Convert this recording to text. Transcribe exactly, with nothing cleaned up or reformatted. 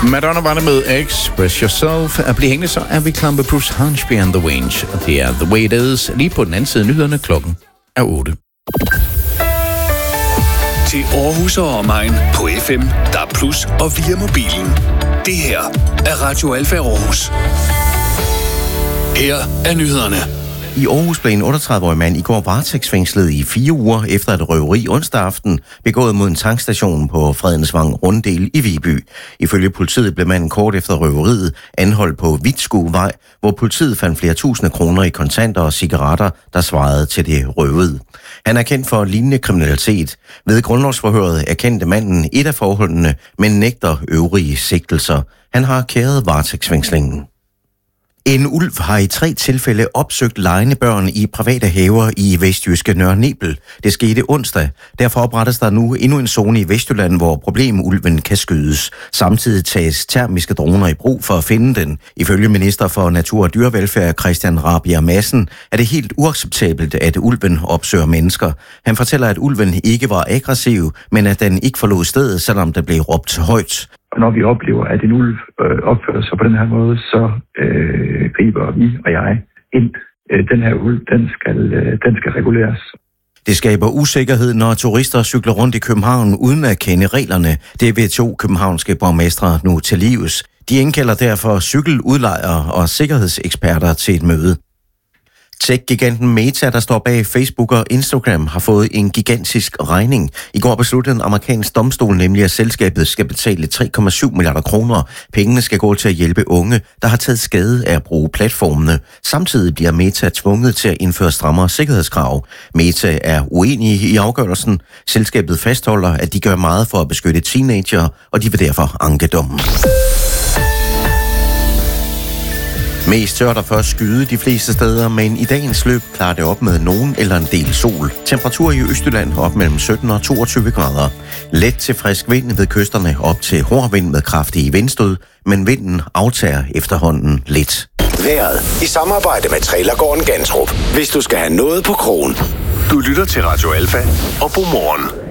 Madonna var det med Express Yourself. At blive hængende, så er vi klar med Bruce Hornsby and the Range. Og det er The Way It Is. Lige på den anden side af nyhederne. Klokken er otte. Til Aarhus og omegn på F M, D A B plus, og via mobilen. Det her er Radio Alfa Aarhus. Her er nyhederne. I Aarhus blev en otteogtredive-årig mand i går varetægtsfængslet i fire uger efter et røveri onsdag aften begået mod en tankstation på Fredensvang Runddel i Viby. Ifølge politiet blev manden kort efter røveriet anholdt på Vitskuvej, hvor politiet fandt flere tusinde kroner i kontanter og cigaretter, der svarede til det røvede. Han er kendt for lignende kriminalitet. Ved grundlovsforhøret erkendte manden et af forholdene, men nægter øvrige sigtelser. Han har kæret varetægtsfængslingen. En ulv har i tre tilfælde opsøgt legende børn i private haver i vestjyske Nørre Nebel. Det skete onsdag. Derfor oprettes der nu endnu en zone i Vestjylland, hvor problemulven kan skydes. Samtidig tages termiske droner i brug for at finde den. Ifølge minister for Natur- og Dyrevelfærd Christian Rabjerg Madsen er det helt uacceptabelt, at ulven opsøger mennesker. Han fortæller, at ulven ikke var aggressiv, men at den ikke forlod stedet, selvom der blev råbt højt. Og når vi oplever, at en ulv øh, opfører sig på den her måde, så øh, griber vi og jeg ind. Øh, den her ulv, den skal, øh, den skal reguleres. Det skaber usikkerhed, når turister cykler rundt i København uden at kende reglerne. Det vil to københavnske borgmestre nu til livs. De indkalder derfor cykeludlejere og sikkerhedseksperter til et møde. Tech-giganten Meta, der står bag Facebook og Instagram, har fået en gigantisk regning. I går besluttede en amerikansk domstol nemlig, at selskabet skal betale tre komma syv milliarder kroner. Pengene skal gå til at hjælpe unge, der har taget skade af at bruge platformene. Samtidig bliver Meta tvunget til at indføre strammere sikkerhedskrav. Meta er uenige i afgørelsen. Selskabet fastholder, at de gør meget for at beskytte teenager, og de vil derfor anke dommen. Mest tørt og først skyde de fleste steder, men i dagens løb klarer det op med nogen eller en del sol. Temperatur i Østjylland op mellem sytten og toogtyve grader. Let til frisk vind ved kysterne op til hård vind med kraftige vindstød, men vinden aftager efterhånden lidt. Vejret i samarbejde med Trailergården Gantrup. Hvis du skal have noget på krogen. Du lytter til Radio Alfa og Godmorgen.